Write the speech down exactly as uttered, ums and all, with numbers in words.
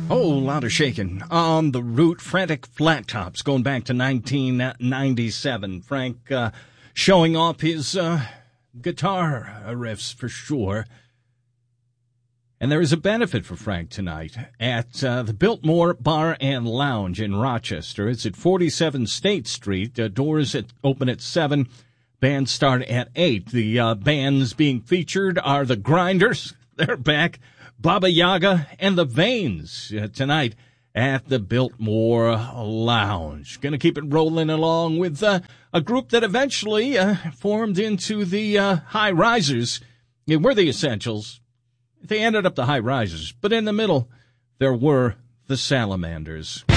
Oh, a lot of shaking on the route. Frantic Flat Tops going back to nineteen ninety-seven. Frank uh, showing off his uh, guitar riffs for sure. And there is a benefit for Frank tonight at uh, the Biltmore Bar and Lounge in Rochester. It's at forty-seven State Street. Uh, doors at, open at seven. Bands start at eight. The uh, bands being featured are the Grinders. They're back. Baba Yaga and the Veins uh, tonight at the Biltmore Lounge. Going to keep it rolling along with uh, a group that eventually uh, formed into the uh, High Risers. They were the Essentials. They ended up the High Risers, but in the middle, there were the Salamanders.